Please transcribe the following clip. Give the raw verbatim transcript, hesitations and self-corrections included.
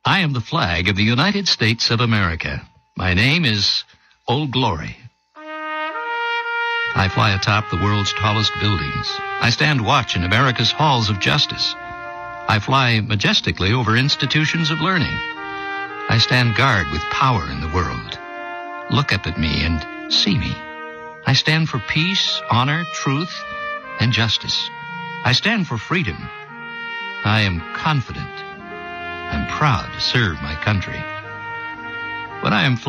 I am the flag of the United States of America. My name is Old Glory. I fly atop the world's tallest buildings. I stand watch in America's halls of justice. I fly majestically over institutions of learning. I stand guard with power in the world. Look up at me and see me. I stand for peace, honor, truth, and justice. I stand for freedom. I am confident. I'm proud to serve my country. When I am